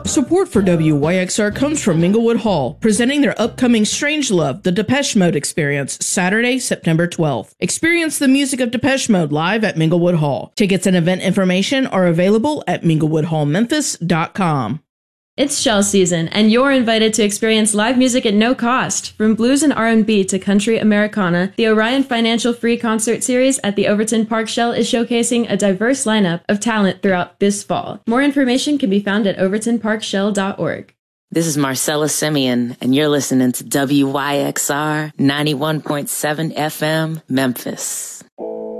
Support for WYXR comes from Minglewood Hall, presenting their upcoming Strangelove, the Depeche Mode Experience, Saturday, September 12th. Experience the music of Depeche Mode live at Minglewood Hall. Tickets and event information are available at minglewoodhallmemphis.com. It's Shell season, and you're invited to experience live music at no cost. From blues and R&B to country Americana, the Orion Financial Free Concert Series at the Overton Park Shell is showcasing a diverse lineup of talent throughout this fall. More information can be found at overtonparkshell.org. This is Marcella Simeon, and you're listening to WYXR 91.7 FM, Memphis.